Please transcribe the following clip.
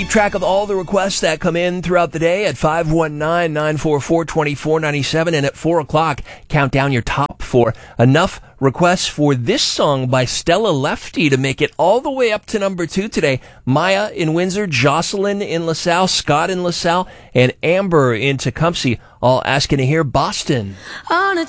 Keep track of all the requests that come in throughout the day at 519-944-2497. And at 4 o'clock, count down your top 4. Enough requests for this song by Stella Lefty to make it all the way up to number 2 today. Maya in Windsor, Jocelyn in LaSalle, Scott in LaSalle, and Amber in Tecumseh all asking to hear Boston. On a